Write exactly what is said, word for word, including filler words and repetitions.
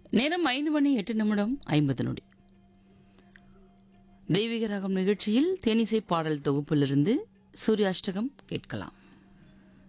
நேரம் ஐந்து மணி எட்டு நிமிடம் ஐம்பது நொடி. தெய்வீக ராகம் நிகழ்ச்சியில் தேனிசை பாடல் தொகுப்பிலிருந்து சூர்யாஷ்டகம் கேட்கலாம்.